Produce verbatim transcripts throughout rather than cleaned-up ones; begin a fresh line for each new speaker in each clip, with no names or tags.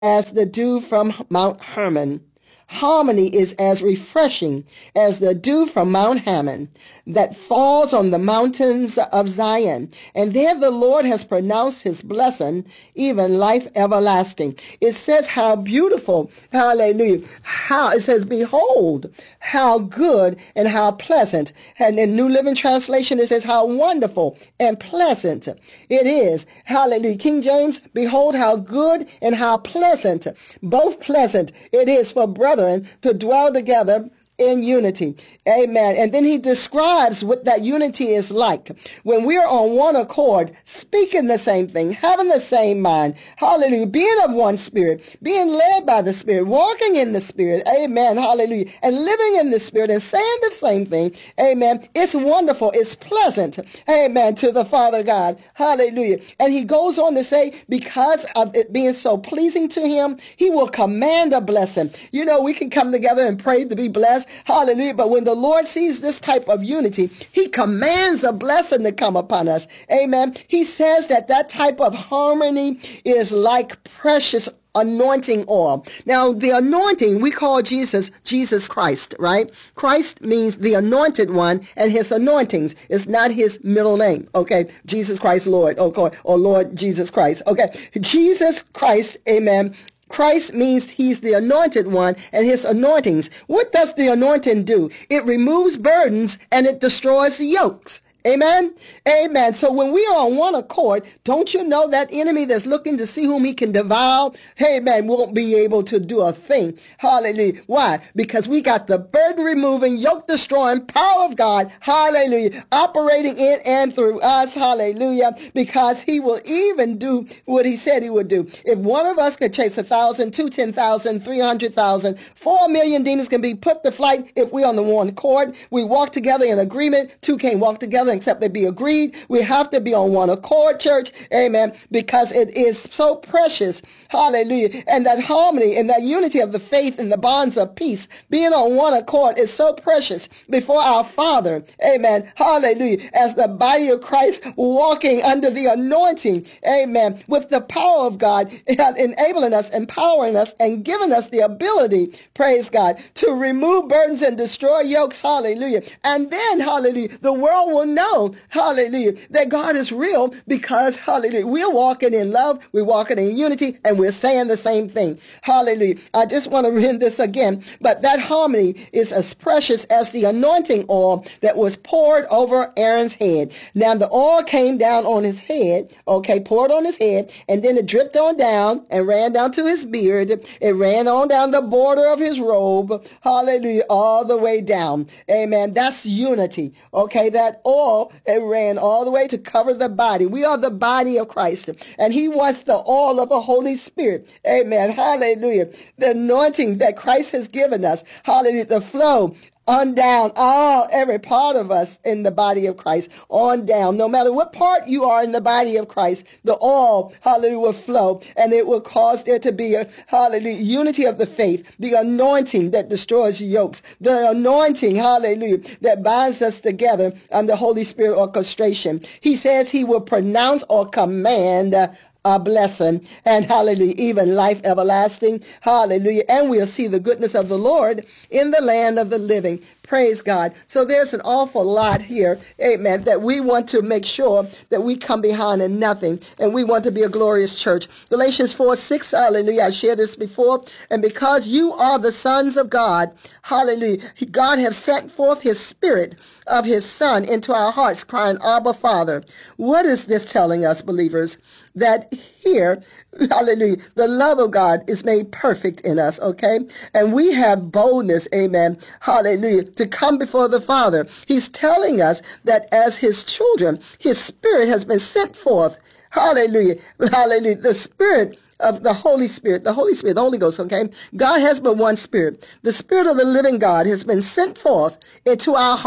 as the dew from Mount Hermon. Harmony is as refreshing as the dew from Mount Hermon that falls on the mountains of Zion. And there the Lord has pronounced his blessing, even life everlasting. It says how beautiful, hallelujah, how it says, behold, how good and how pleasant. And in New Living Translation, it says how wonderful and pleasant it is. Hallelujah. King James, behold how good and how pleasant, both pleasant it is for brothers to dwell together in unity. Amen. And then he describes what that unity is like. When we are on one accord, speaking the same thing, having the same mind, hallelujah, being of one spirit, being led by the Spirit, walking in the Spirit, amen, hallelujah, and living in the Spirit and saying the same thing, amen. It's wonderful. It's pleasant, amen, to the Father God, hallelujah. And he goes on to say, because of it being so pleasing to him, he will command a blessing. You know, we can come together and pray to be blessed, hallelujah. But when the Lord sees this type of unity, he commands a blessing to come upon us. Amen. He says that that type of harmony is like precious anointing oil. Now, the anointing, we call Jesus, Jesus Christ, right? Christ means the anointed one, and his anointings is not his middle name. Okay. Jesus Christ, Lord, okay, or Lord Jesus Christ. Okay. Jesus Christ, amen. Christ means he's the anointed one and his anointings. What does the anointing do? It removes burdens and it destroys the yokes. Amen. Amen. So when we are on one accord, don't you know that enemy that's looking to see whom he can devour, amen, won't be able to do a thing. Hallelujah. Why? Because we got the burden removing, yoke destroying power of God. Hallelujah. Operating in and through us. Hallelujah. Because he will even do what he said he would do. If one of us could chase a thousand, two, ten thousand, three hundred thousand, four million demons can be put to flight if we're on the one accord. We walk together in agreement. Two can't walk together except they be agreed. We have to be on one accord, church. Amen. Because it is so precious. Hallelujah. And that harmony and that unity of the faith and the bonds of peace, being on one accord, is so precious before our Father. Amen. Hallelujah. As the body of Christ walking under the anointing. Amen. With the power of God enabling us, empowering us, and giving us the ability, praise God, to remove burdens and destroy yokes. Hallelujah. And then, hallelujah, the world will know know, hallelujah, that God is real because, hallelujah, we're walking in love, we're walking in unity, and we're saying the same thing. Hallelujah. I just want to read this again, but that harmony is as precious as the anointing oil that was poured over Aaron's head. Now, the oil came down on his head, okay, poured on his head, and then it dripped on down and ran down to his beard. It ran on down the border of his robe, hallelujah, all the way down. Amen. That's unity, okay, that oil oil, it ran all the way to cover the body. We are the body of Christ. And he wants the oil of the Holy Spirit. Amen. Hallelujah. The anointing that Christ has given us. Hallelujah. The flow on down, all, every part of us in the body of Christ, on down. No matter what part you are in the body of Christ, the oil, hallelujah, will flow, and it will cause there to be a, hallelujah, unity of the faith, the anointing that destroys yokes, the anointing, hallelujah, that binds us together under Holy Spirit orchestration. He says he will pronounce or command uh, a blessing, and hallelujah, even life everlasting, hallelujah, and we'll see the goodness of the Lord in the land of the living. Praise God. So there's an awful lot here, amen, that we want to make sure that we come behind in nothing, and we want to be a glorious church. Galatians four six, hallelujah, I shared this before, and because you are the sons of God, hallelujah, God has sent forth his spirit of his son into our hearts, crying, Abba, Father. What is this telling us, believers? That here, hallelujah, the love of God is made perfect in us, okay? And we have boldness, amen, hallelujah, to come before the Father. He's telling us that as his children, his spirit has been sent forth, hallelujah, hallelujah, the spirit of the Holy Spirit, the Holy Spirit, the Holy Ghost, okay? God has but one spirit. The spirit of the living God has been sent forth into our hearts,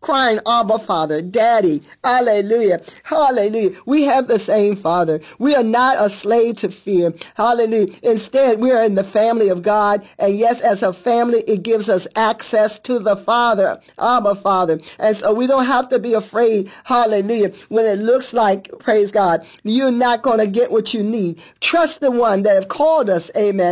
crying, Abba, Father, Daddy. Hallelujah. Hallelujah. We have the same Father. We are not a slave to fear. Hallelujah. Instead, we are in the family of God. And yes, as a family, it gives us access to the Father, Abba, Father. And so we don't have to be afraid. Hallelujah. When it looks like, praise God, you're not going to get what you need. Trust the one that have called us. Amen.